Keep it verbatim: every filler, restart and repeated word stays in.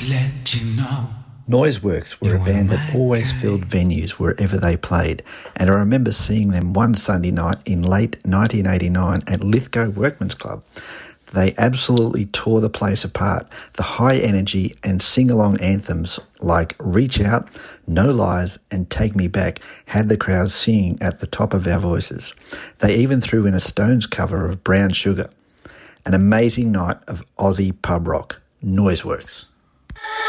to let you know. Noiseworks were a band that always filled venues wherever they played, and I remember seeing them one Sunday night in late nineteen eighty-nine at Lithgow Workman's Club. They absolutely tore the place apart. The high energy and sing-along anthems like Reach Out, No Lies and Take Me Back had the crowd singing at the top of our voices. They even threw in a Stones cover of Brown Sugar. An amazing night of Aussie pub rock. Noiseworks.